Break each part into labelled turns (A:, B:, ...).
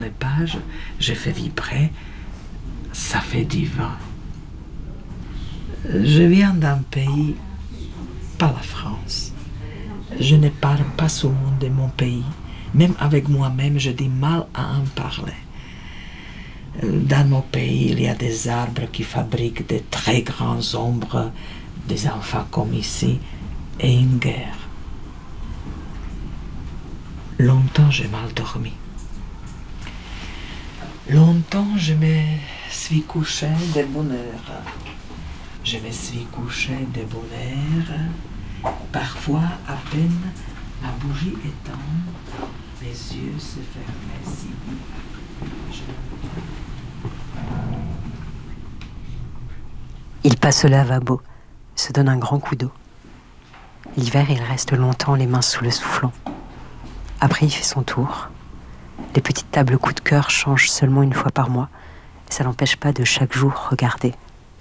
A: Les pages, je fais vibrer, ça fait du vent. Je viens d'un pays, pas la France. Je ne parle pas souvent de mon pays. Même avec moi-même, j'ai du mal à en parler. Dans mon pays, il y a des arbres qui fabriquent de très grandes ombres, des enfants comme ici, et une guerre. Longtemps, j'ai mal dormi. Longtemps, je me suis couché de bonne heure. Je me suis couché de bonne heure. Parfois, à peine la bougie éteinte, mes yeux se fermaient si vite.
B: Il passe au lavabo, se donne un grand coup d'eau. L'hiver, il reste longtemps les mains sous le soufflant. Après, il fait son tour. Les petites tables coup de cœur changent seulement une fois par mois. Ça n'empêche pas de chaque jour regarder.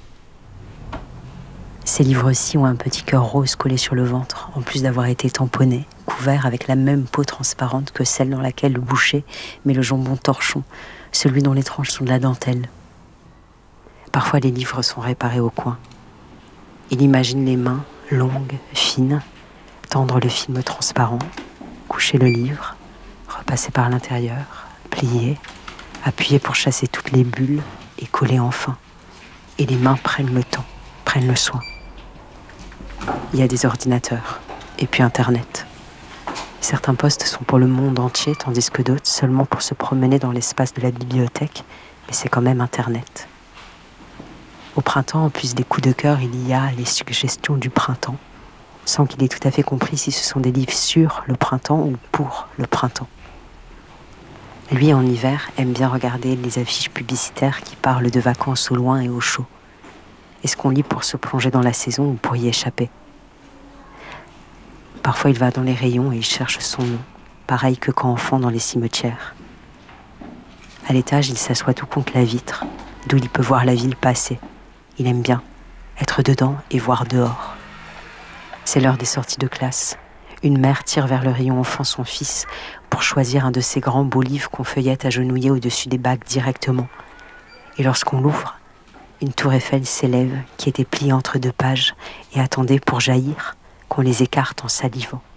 B: Ces livres-ci ont un petit cœur rose collé sur le ventre, en plus d'avoir été tamponnés, couverts avec la même peau transparente que celle dans laquelle le boucher met le jambon torchon, celui dont les tranches sont de la dentelle. Parfois, les livres sont réparés au coin. Il imagine les mains, longues, fines, tendre le film transparent, coucher le livre, repasser par l'intérieur, plier, appuyer pour chasser toutes les bulles et coller enfin. Et les mains prennent le temps, prennent le soin. Il y a des ordinateurs, et puis Internet. Certains postes sont pour le monde entier, tandis que d'autres seulement pour se promener dans l'espace de la bibliothèque, mais c'est quand même Internet. Au printemps, en plus des coups de cœur, il y a les suggestions du printemps, sans qu'il ait tout à fait compris si ce sont des livres sur le printemps ou pour le printemps. Lui, en hiver, aime bien regarder les affiches publicitaires qui parlent de vacances au loin et au chaud. Est-ce qu'on lit pour se plonger dans la saison ou pour y échapper ? Parfois, il va dans les rayons et il cherche son nom, pareil que quand enfant dans les cimetières. À l'étage, il s'assoit tout contre la vitre, d'où il peut voir la ville passer. Il aime bien être dedans et voir dehors. C'est l'heure des sorties de classe. Une mère tire vers le rayon enfant son fils pour choisir un de ces grands beaux livres qu'on feuillette agenouillés au-dessus des bacs directement. Et lorsqu'on l'ouvre, une tour Eiffel s'élève qui était pliée entre deux pages et attendait pour jaillir qu'on les écarte en salivant.